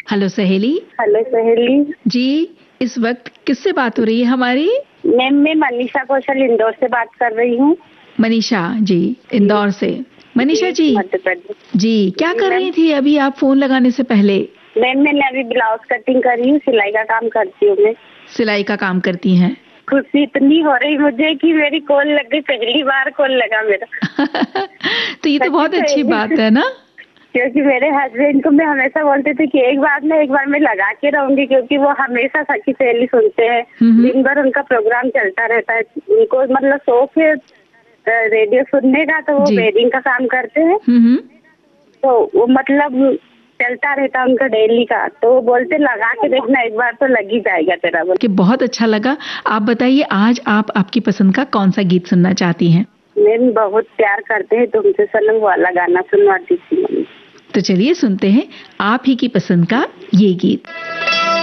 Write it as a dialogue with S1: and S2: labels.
S1: Hello सहेली।
S2: Hello सहेली
S1: जी, इस वक्त किससे बात हो रही है हमारी?
S2: मैम, मैं मनीषा कौशल इंदौर से बात कर रही हूँ।
S1: मनीषा जी, इंदौर से। मनीषा जी,
S2: मध्य प्रदेश।
S1: जी क्या
S2: जी,
S1: कर
S2: मैम।
S1: रही थी अभी आप फोन लगाने से पहले?
S2: मैम, मैंने अभी ब्लाउज कटिंग करी हूँ, सिलाई का काम करती हूँ मैं।
S1: सिलाई का काम करती हैं?
S2: खुशी इतनी हो रही मुझे कि मेरी कॉल लग गई, पहली बार कॉल लगा मेरा।
S1: तो ये तो बहुत अच्छी बात है ना।
S2: क्योंकि मेरे हस्बैंड को मैं हमेशा बोलते थे कि एक बार मैं लगा के रहूंगी, क्योंकि वो हमेशा सखी सहेली सुनते हैं। दिन भर उनका प्रोग्राम चलता रहता है, उनको मतलब शौक है रेडियो सुनने का, तो वो वेडिंग का काम करते हैं। तो वो मतलब चलता रहता है उनका डेली का, तो वो बोलते लगा के देखना, एक बार तो लग ही जाएगा तेरा। बोल
S1: कि बहुत अच्छा लगा। आप बताइए, आज आप आपकी पसंद का कौन सा गीत सुनना चाहती हैं?
S2: मैम, बहुत प्यार करते हैं तुमसे सनम वाला गाना सुनवाती थी।
S1: तो चलिए सुनते हैं आप ही की पसंद का ये गीत।